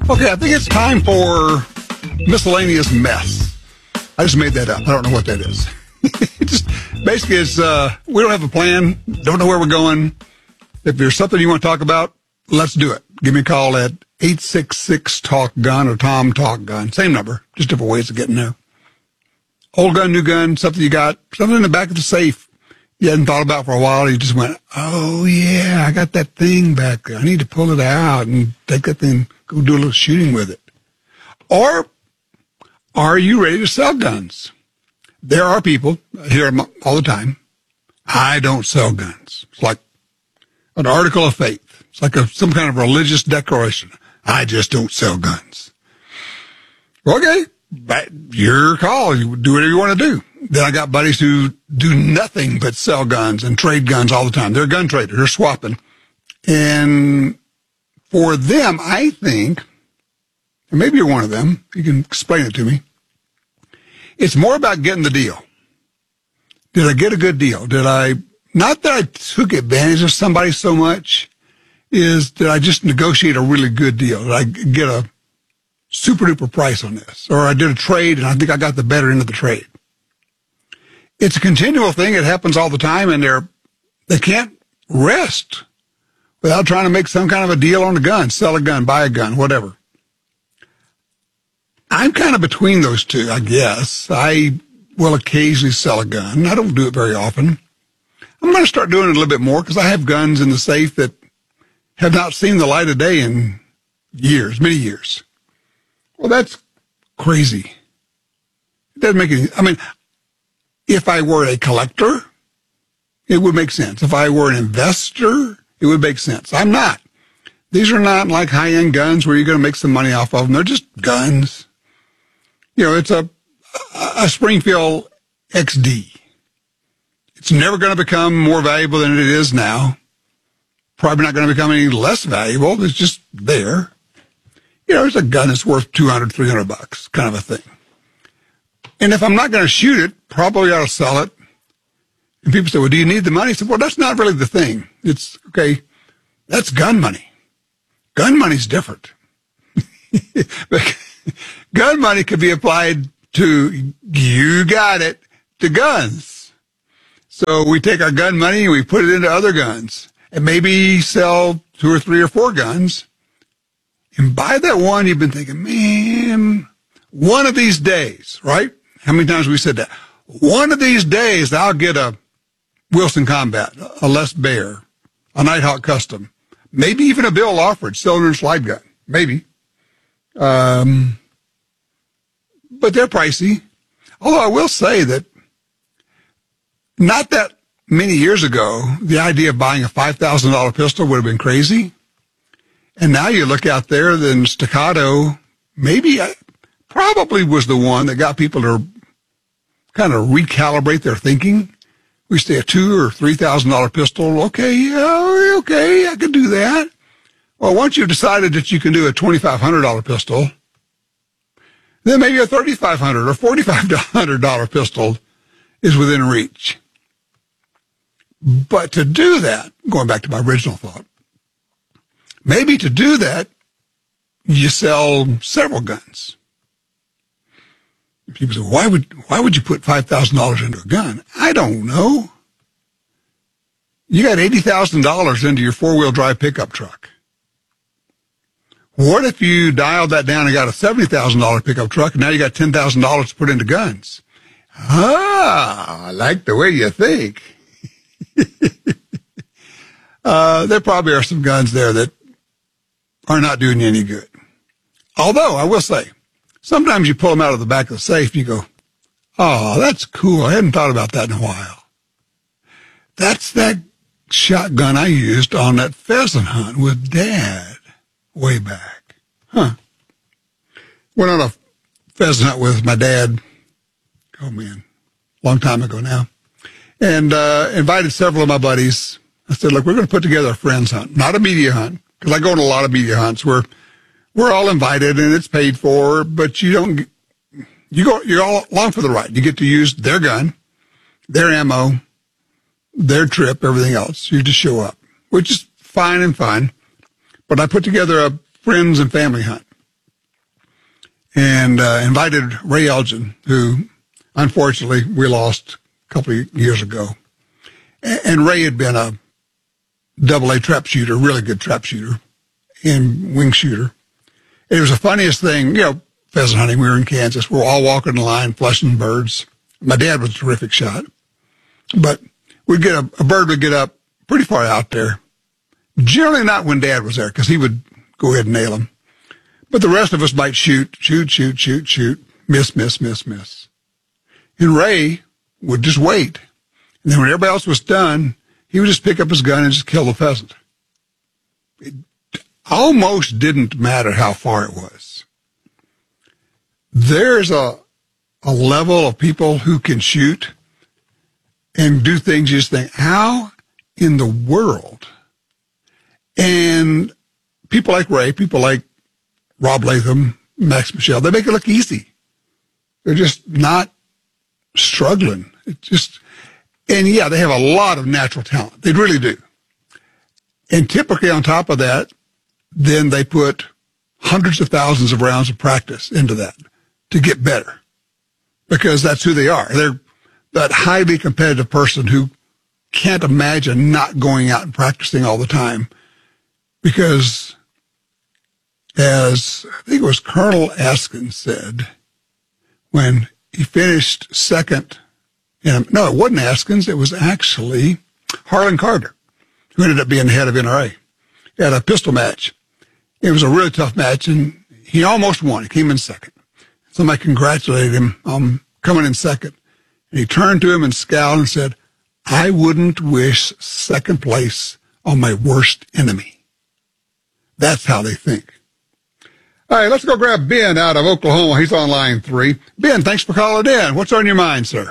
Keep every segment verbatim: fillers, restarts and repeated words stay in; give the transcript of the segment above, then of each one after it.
Okay, I think it's time for miscellaneous mess. I just made that up. I don't know what that is. It just basically it's uh, we don't have a plan, don't know where we're going. If there's something you want to talk about, let's do it. Give me a call at eight six six talk gun or Tom Talk Gun. Same number, just different ways of getting there. Old gun, new gun, something you got, something in the back of the safe you hadn't thought about for a while. You just went, oh yeah, I got that thing back there. I need to pull it out and take that thing, go do a little shooting with it. Or are you ready to sell guns? There are people, I hear them all the time, I don't sell guns. It's like an article of faith. It's like a, some kind of religious declaration. I just don't sell guns. Okay, but your call. You do whatever you want to do. Then I got buddies who do nothing but sell guns and trade guns all the time. They're gun traders. They're swapping. And for them, I think, and maybe you're one of them, you can explain it to me, it's more about getting the deal. Did I get a good deal? Did I, not that I took advantage of somebody so much, is did I just negotiate a really good deal? Did I get a super duper price on this? Or I did a trade and I think I got the better end of the trade. It's a continual thing. It happens all the time, and they're, they can't rest without trying to make some kind of a deal on a gun, sell a gun, buy a gun, whatever. I'm kind of between those two, I guess. I will occasionally sell a gun. I don't do it very often. I'm going to start doing it a little bit more because I have guns in the safe that have not seen the light of day in years, many years. Well, that's crazy. It doesn't make any, I mean, if I were a collector, it would make sense. If I were an investor, it would make sense. I'm not. These are not like high-end guns where you're going to make some money off of them. They're just guns. You know, it's a, a Springfield X D. It's never going to become more valuable than it is now. Probably not going to become any less valuable. It's just there. You know, it's a gun that's worth two hundred, three hundred bucks, kind of a thing. And if I'm not going to shoot it, probably ought to sell it. And people say, well, do you need the money? I said, well, that's not really the thing. It's, okay, that's gun money. Gun money's different. Gun money could be applied to, you got it, to guns. So we take our gun money and we put it into other guns and maybe sell two or three or four guns. And by that one, you've been thinking, man, one of these days, right? How many times have we said that? One of these days, I'll get a Wilson Combat, a Les Baer, a Nighthawk Custom, maybe even a Bill Lawford cylinder and slide gun, maybe. Um, but they're pricey. Although I will say that not that many years ago, the idea of buying a five thousand dollars pistol would have been crazy. And now you look out there, then Staccato, maybe, probably was the one that got people to kind of recalibrate their thinking. We say a two or three thousand dollar pistol. Okay, yeah, okay, I could do that. Well, once you've decided that you can do a twenty five hundred dollar pistol, then maybe a thirty five hundred or forty five hundred dollar pistol is within reach. But to do that, going back to my original thought, maybe to do that, you sell several guns. People say, why would, why would you put five thousand dollars into a gun? I don't know. You got eighty thousand dollars into your four-wheel drive pickup truck. What if you dialed that down and got a seventy thousand dollars pickup truck, and now you got ten thousand dollars to put into guns? Ah, I like the way you think. uh, there probably are some guns there that are not doing you any good. Although, I will say, sometimes you pull them out of the back of the safe and you go, oh, that's cool. I hadn't thought about that in a while. That's that shotgun I used on that pheasant hunt with Dad way back. Huh. Went on a pheasant hunt with my dad, oh man, long time ago now, and uh, invited several of my buddies. I said, look, we're going to put together a friends hunt, not a media hunt, because I go on a lot of media hunts where we're all invited and it's paid for, but you don't, you go, you're all along for the ride. You get to use their gun, their ammo, their trip, everything else. You just show up, which is fine and fun. But I put together a friends and family hunt. and uh, invited Ray Elgin, who unfortunately we lost a couple of years ago. And Ray had been a double A trap shooter, really good trap shooter and wing shooter. It was the funniest thing, you know, pheasant hunting. We were in Kansas. We were all walking the line, flushing birds. My dad was a terrific shot, but we'd get a, a bird would get up pretty far out there. Generally not when Dad was there, because he would go ahead and nail him. But the rest of us might shoot, shoot, shoot, shoot, shoot, miss, miss, miss, miss. And Ray would just wait. And then when everybody else was done, he would just pick up his gun and just kill the pheasant. It almost didn't matter how far it was. There's a, a level of people who can shoot and do things you just think, how in the world? And people like Ray, people like Rob Latham, Max Michel, they make it look easy. They're just not struggling. It just, and yeah, they have a lot of natural talent. They really do. And typically on top of that, then they put hundreds of thousands of rounds of practice into that to get better, because that's who they are. They're that highly competitive person who can't imagine not going out and practicing all the time, because as I think it was Colonel Askin said, when he finished second, in, no, it wasn't Askins, it was actually Harlan Carter, who ended up being the head of N R A, at a pistol match. It was a really tough match, and he almost won. He came in second. Somebody congratulated him on coming in second. And he turned to him and scowled and said, I wouldn't wish second place on my worst enemy. That's how they think. All right, let's go grab Ben out of Oklahoma. He's on line three. Ben, thanks for calling in. What's on your mind, sir?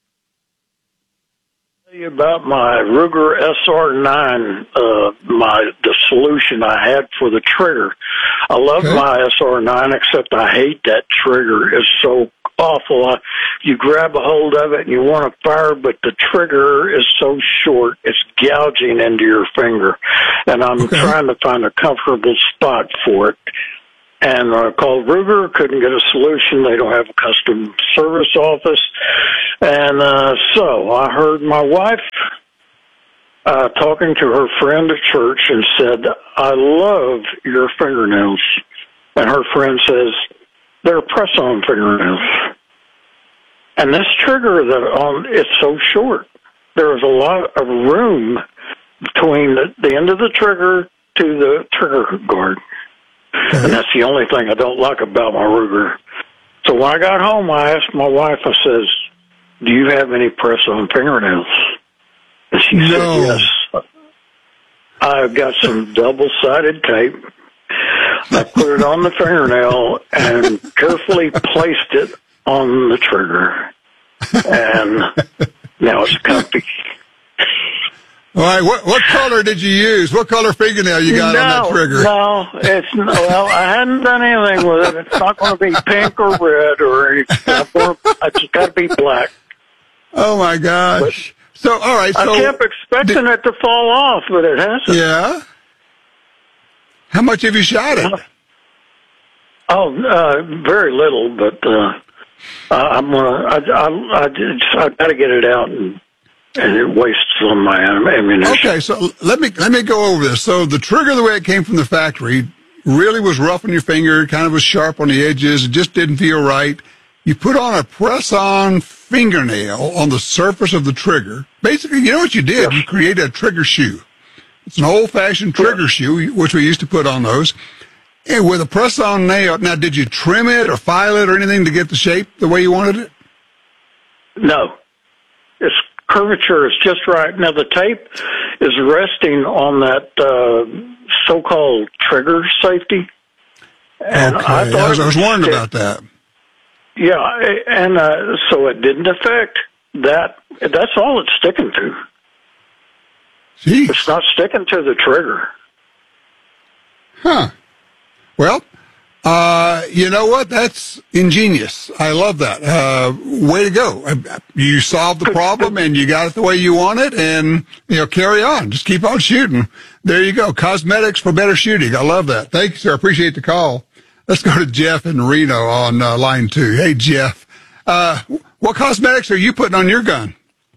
Tell you about my Ruger S R nine, uh, my the solution I had for the trigger. I love okay. my S R nine, except I hate that trigger. It's so awful. I, you grab a hold of it and you want to fire, but the trigger is so short, it's gouging into your finger. And I'm okay. trying to find a comfortable spot for it. And I called Ruger, couldn't get a solution. They don't have a custom service office. And uh, so I heard my wife uh, talking to her friend at church and said, I love your fingernails. And her friend says, they're press-on fingernails. And this trigger, that on, it's so short. There is a lot of room between the, the end of the trigger to the trigger guard. Okay. And that's the only thing I don't like about my Ruger. So when I got home, I asked my wife, I says, do you have any press-on fingernails? And she no. said, yes. I've got some double-sided tape. I put it on the fingernail and carefully placed it on the trigger. And now it's comfy. All right, what what color did you use? What color fingernail you got no, on that trigger? No, it's well, I hadn't done anything with it. It's not going to be pink or red or anything. It's just got to be black. Oh my gosh! But so, all right, so I kept expecting did, it to fall off, but it hasn't. Yeah. How much have you shot it? Oh, uh, very little, but uh, I'm gonna. I I I, just, I got to get it out and. And it wastes on my ammunition. Okay, so let me let me go over this. So the trigger, the way it came from the factory, really was rough on your finger, kind of was sharp on the edges. It just didn't feel right. You put on a press-on fingernail on the surface of the trigger. Basically, you know what you did? Yes. You created a trigger shoe. It's an old-fashioned trigger yes. shoe, which we used to put on those. And with a press-on nail, now, did you trim it or file it or anything to get the shape the way you wanted it? No. It's curvature is just right. Now, the tape is resting on that uh, so-called trigger safety. And okay. I, thought I was, I was wondering about that. Yeah, and uh, so it didn't affect that. That's all it's sticking to. Jeez. It's not sticking to the trigger. Huh. Well, Uh, you know what? That's ingenious. I love that. Uh, way to go. You solved the problem and you got it the way you want it, and, you know, carry on. Just keep on shooting. There you go. Cosmetics for better shooting. I love that. Thank you, sir. Appreciate the call. Let's go to Jeff in Reno on uh, line two. Hey, Jeff, uh, what cosmetics are you putting on your gun?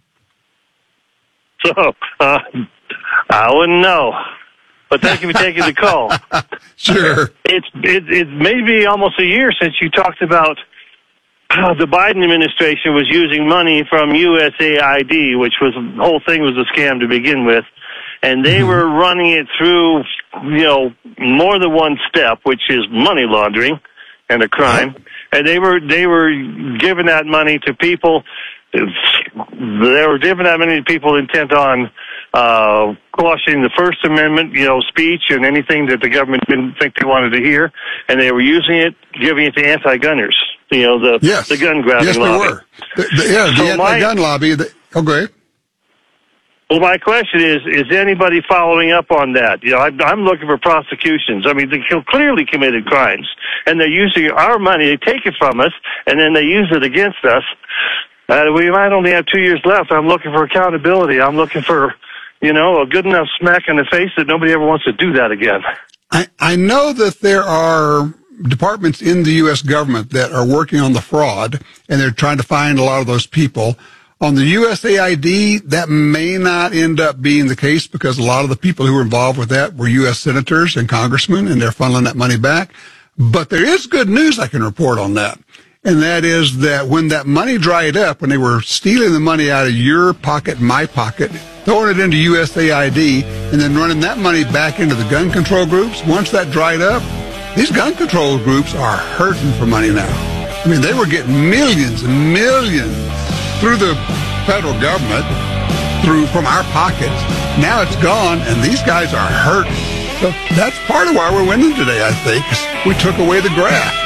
So, uh, I wouldn't know. But thank you for taking the call. Sure. It's it, it's maybe almost a year since you talked about how the Biden administration was using money from U S A I D, which was the whole thing was a scam to begin with, and they mm-hmm. were running it through, you know, more than one step, which is money laundering and a crime, right. and they were they were giving that money to people. They were giving that money to people intent on uh, quashing the First Amendment, you know, speech and anything that the government didn't think they wanted to hear, and they were using it, giving it to anti-gunners, you know, the yes. the gun grabbing yes, lobby. Yes, they were. The, the, yeah, so the my, anti-gun lobby. The, oh, go ahead. Well, my question is, is anybody following up on that? You know, I, I'm looking for prosecutions. I mean, they clearly committed crimes, and they're using our money. They take it from us, and then they use it against us. Uh, we might only have two years left. I'm looking for accountability. I'm looking for, you know, a good enough smack in the face that nobody ever wants to do that again. I, I know that there are departments in the U S government that are working on the fraud, and they're trying to find a lot of those people. On the U S A I D, that may not end up being the case because a lot of the people who were involved with that were U S senators and congressmen, and they're funneling that money back. But there is good news I can report on that. And that is that when that money dried up, when they were stealing the money out of your pocket, my pocket, throwing it into U S A I D, and then running that money back into the gun control groups, once that dried up, these gun control groups are hurting for money now. I mean, they were getting millions and millions through the federal government, through from our pockets. Now it's gone, and these guys are hurting. So that's part of why we're winning today, I think, is we took away the graft.